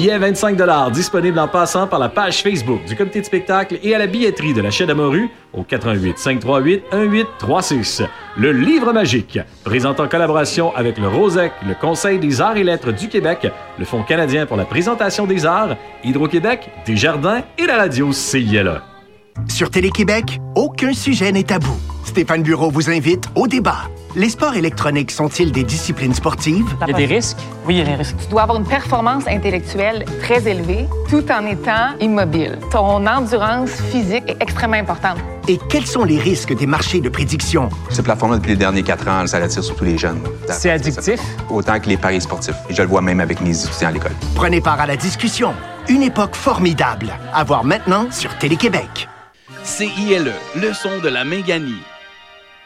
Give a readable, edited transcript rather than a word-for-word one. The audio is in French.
Billets 25 $ disponibles en passant par la page Facebook du comité de spectacle et à la billetterie de la Chaîne Morue au 88 538 1836. Le Livre magique, présente en collaboration avec le Rosec, le Conseil des arts et lettres du Québec, le Fonds canadien pour la présentation des arts, Hydro-Québec, Desjardins et la radio CILA. Sur Télé-Québec, aucun sujet n'est tabou. Stéphane Bureau vous invite au débat. Les sports électroniques sont-ils des disciplines sportives? Il y a des risques? Oui, il y a des risques. Tu dois avoir une performance intellectuelle très élevée tout en étant immobile. Ton endurance physique est extrêmement importante. Et quels sont les risques des marchés de prédiction? Ce plafond-là, depuis les derniers 4 ans, ça attire surtout les jeunes. C'est addictif? Autant que les paris sportifs. Et je le vois même avec mes étudiants à l'école. Prenez part à la discussion. Une époque formidable. À voir maintenant sur Télé-Québec. CILE, le son de la Méganie.